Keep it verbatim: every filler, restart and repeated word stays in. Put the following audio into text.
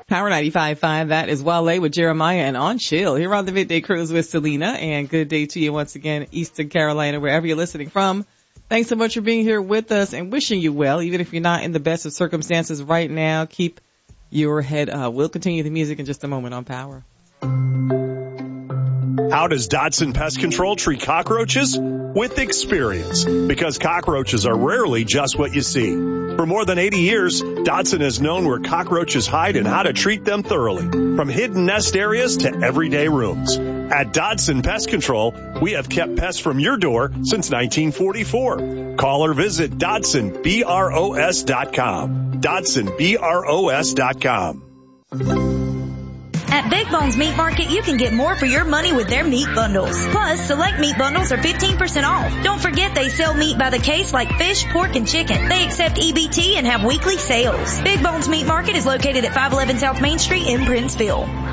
Power ninety-five point five, that is Wale with Jeremiah and On Chill. Here on the Midday Cruise with Selena, and good day to you once again, Eastern Carolina, wherever you're listening from. Thanks so much for being here with us and wishing you well, even if you're not in the best of circumstances right now. Keep your head up. We'll continue the music in just a moment on Power. How does Dodson Pest Control treat cockroaches? With experience, because cockroaches are rarely just what you see. For more than eighty years, Dodson has known where cockroaches hide and how to treat them thoroughly, from hidden nest areas to everyday rooms. At Dodson Pest Control, we have kept pests from your door since nineteen forty-four. Call or visit Dodson Bros dot com. Dodson Bros dot com. At Big Bones Meat Market, you can get more for your money with their meat bundles. Plus, select meat bundles are fifteen percent off. Don't forget they sell meat by the case like fish, pork, and chicken. They accept E B T and have weekly sales. Big Bones Meat Market is located at five eleven South Main Street in Princeville.